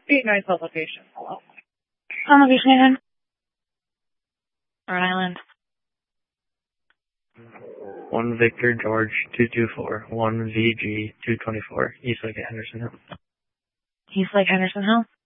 8-9 location. Hello. On location, Nathan. Rhode Island. 1 Victor George 224, 1 VG 224, East Lake at Henderson Hill. East Lake, Henderson Hill.